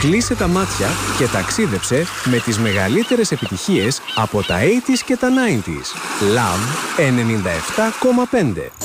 Κλείσε τα μάτια και ταξίδεψε με τις μεγαλύτερες επιτυχίες από τα 80s και τα 90s. Love 97,5.